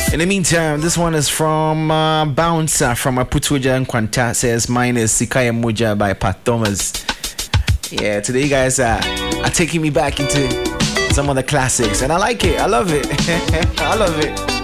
In the meantime, this one is from Bouncer from Aputuja and Kwanta. Says mine is Sikaya Muja by Pat Thomas. Yeah, today you guys are taking me back into some of the classics, and I like it. I love it. I love it.